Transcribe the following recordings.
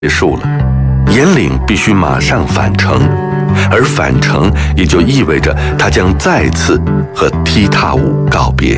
结束了，严岭必须马上返程，而返程也就意味着他将再次和踢踏舞告别。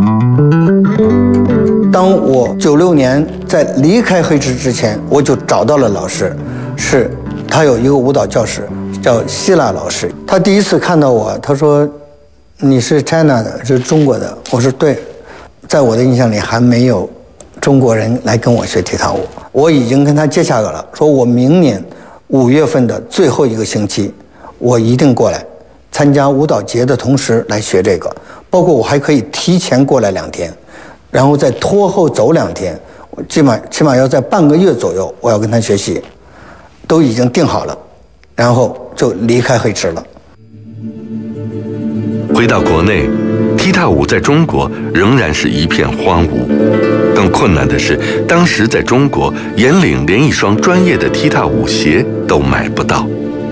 当我96年在离开黑池之前，我就找到了老师，是他有一个舞蹈教室叫希腊老师。他第一次看到我，他说：“你是 China 的，是中国的。”我说：“对。”在我的印象里，还没有中国人来跟我学踢踏舞。我已经跟他接下茬了，说我明年5月份的最后一个星期，我一定过来参加舞蹈节的同时来学这个，包括我还可以提前过来2天，然后再拖后走2天，我起码要在半个月左右，我要跟他学习，都已经定好了，然后就离开黑池了。 回到国内，踢踏舞在中国仍然是一片荒芜。更困难的是，当时在中国，严岭连一双专业的踢踏舞鞋都买不到。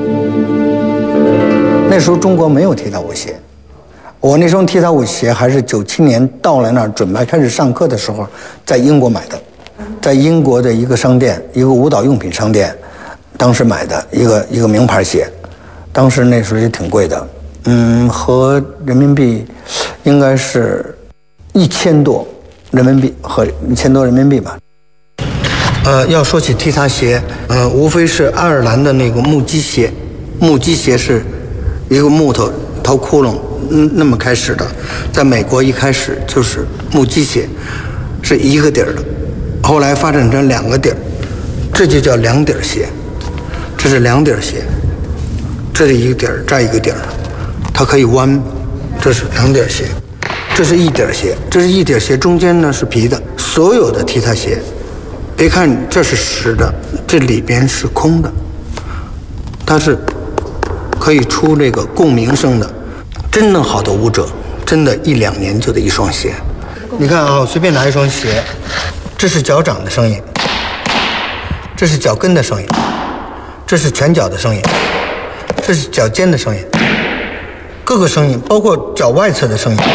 那时候中国没有踢踏舞鞋，我那双踢踏舞鞋还是97年到了那儿准备开始上课的时候，在英国买的，在英国的一个商店，一个舞蹈用品商店，当时买的一个名牌鞋，当时那时候也挺贵的，合人民币应该是1000多人民币和1000多人民币吧。要说起踢踏鞋，无非是爱尔兰的那个木屐鞋，木屐鞋是一个木头掏窟窿，那么开始的，在美国一开始就是木屐鞋，是一个底儿的，后来发展成2个底儿，这就叫2底儿鞋，这是2底儿鞋，这是一个底儿，这一个底儿，它可以弯，这是2底儿鞋。这是1底儿鞋，这是1底儿鞋，中间呢是皮的。所有的踢踏鞋，别看这是实的，这里边是空的，它是可以出这个共鸣声的。真正好的舞者，真的1-2年就得一双鞋。你看啊，随便拿一双鞋，这是脚掌的声音，这是脚跟的声音，这是拳脚的声音，这是脚尖的声音，各个声音，包括脚外侧的声音。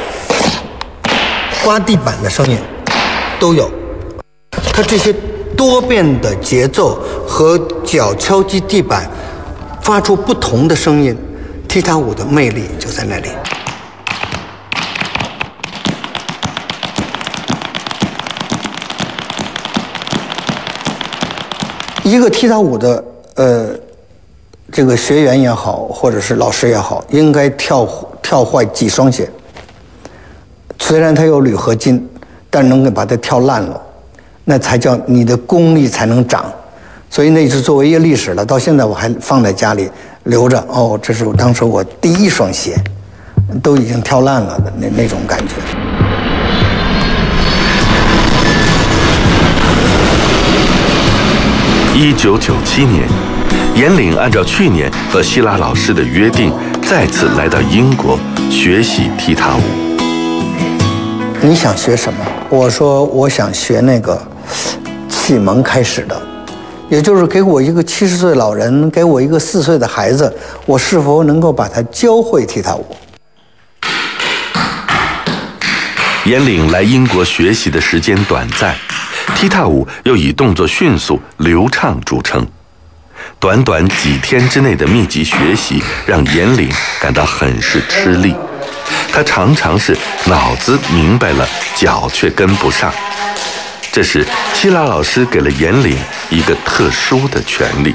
刮地板的声音都有，它这些多变的节奏和脚敲击地板发出不同的声音，踢踏舞的魅力就在那里。一个踢踏舞的这个学员也好，或者是老师也好，应该跳坏几双鞋。虽然它有铝合金，但能给把它跳烂了，那才叫你的功力才能长。所以那是作为一个历史了，到现在我还放在家里留着。哦，这是当时我第1双鞋，都已经跳烂了的那种感觉。 1997年，严岭按照去年和希拉老师的约定，再次来到英国学习踢踏舞。 你想学什么？我说我想学那个启蒙开始的，也就是给我一个70岁老人，给我一个4岁的孩子，我是否能够把他教会踢踏舞？ 严岭来英国学习的时间短暂，踢踏舞又以动作迅速、流畅著称。短短几天之内的密集学习，让严岭感到很是吃力。他常常是脑子明白了，脚却跟不上。这时，希拉老师给了严岭一个特殊的权利。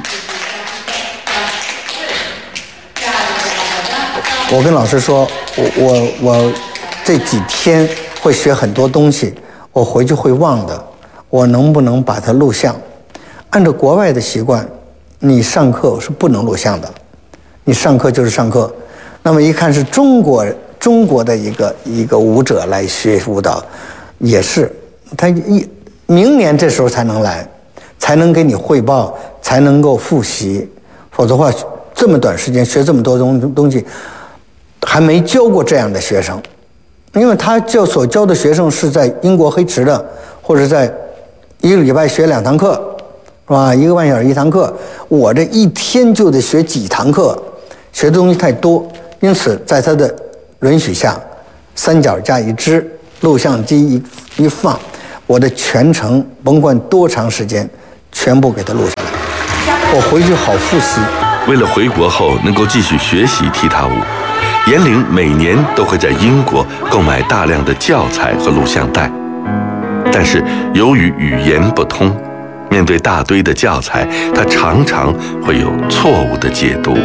我跟老师说，我这几天会学很多东西，我回去会忘的，我能不能把它录像？按照国外的习惯，你上课是不能录像的，你上课就是上课。那么一看是中国的一个舞者来学舞蹈，也是他明年这时候才能来，才能给你汇报，才能够复习，否则的话这么短时间学这么多东西，还没教过这样的学生。因为他所教的学生是在英国黑池的，或者在1个礼拜学2堂课，是吧？1个半小时1堂课，我这1天就得学几堂课，学的东西太多，因此在他的允许下，3脚架一支，录像机一放，我的全程甭管多长时间， 全部给它录下来。我回去好复习。 为了回国后能够继续学习踢踏舞，严岭每年都会在英国购买大量的教材和录像带。但是由于语言不通，面对大堆的教材，他常常会有错误的解读。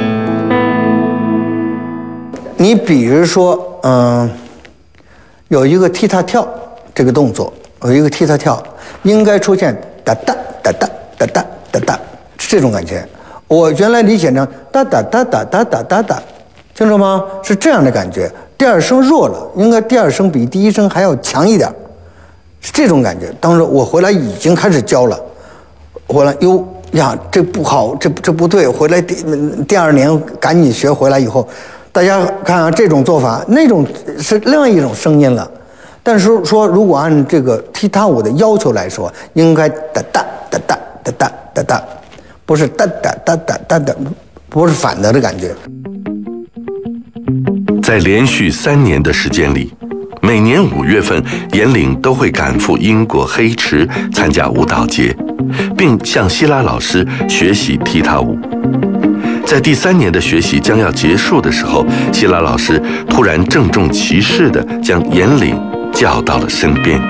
你比如说，有一个踢踏跳这个动作，有一个踢踏跳，应该出现哒哒哒哒哒哒哒哒，是这种感觉。我原来理解成哒哒哒哒哒哒哒哒，清楚吗？是这样的感觉。第二声弱了，应该第二声比第一声还要强一点，是这种感觉。当时我回来已经开始教了，回来哟呀，这不好，这不对。回来第二年赶紧学回来以后，大家看啊，这种做法，那种是另外一种声音了。但是说如果按这个踢踏舞的要求来说，应该哒哒哒哒哒哒哒哒。不是哒哒哒哒哒哒，不是反的感觉。 在连续3年的时间里，每年5月份，严岭都会赶赴英国黑池参加舞蹈节，并向希拉老师学习踢踏舞。在第3年的学习将要结束的时候，希拉老师突然郑重其事地将严岭叫到了身边。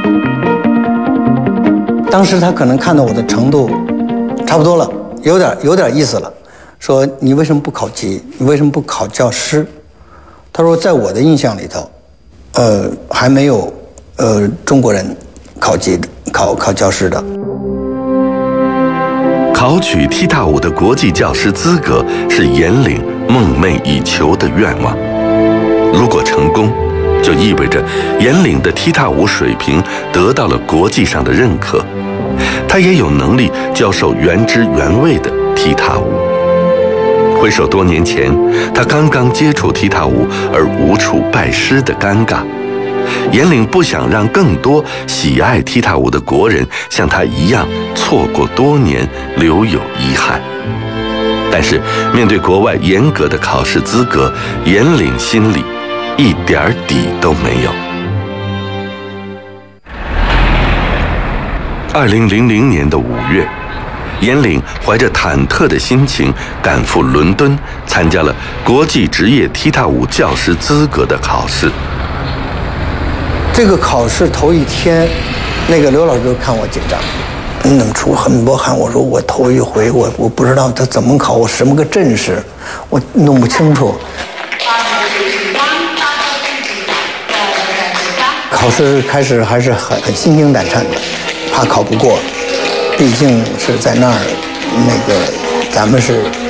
当时他可能看到我的程度差不多了。有点意思了，说你为什么不考级？你为什么不考教师？他说，在我的印象里头，还没有中国人考级考教师的。 考取踢踏舞的国际教师资格是严岭梦寐以求的愿望。如果成功，就意味着严岭的踢踏舞水平得到了国际上的认可。他也有能力教授原汁原味的踢踏舞。回首多年前，他刚刚接触踢踏舞而无处拜师的尴尬，严岭不想让更多喜爱踢踏舞的国人像他一样错过多年，留有遗憾。但是面对国外严格的考试资格，严岭心里一点底都没有。2000年的5月，严岭怀着忐忑的心情赶赴伦敦，参加了国际职业踢踏舞教师资格的考试。 这个考试头一天，那个刘老师就看我紧张，出很多汗。我说我头一回，我不知道他怎么考，我什么个阵势，我弄不清楚。考试开始还是很心惊胆颤的。怕考不过，毕竟是在那儿，咱们是